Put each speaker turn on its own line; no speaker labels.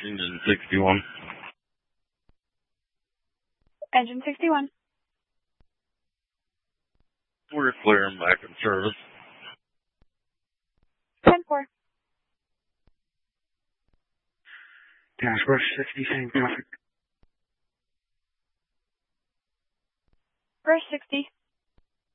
Engine 61.
Engine 61.
We're clearing back in service.
10-4.
Task Rush 60, same traffic.
Rush 60.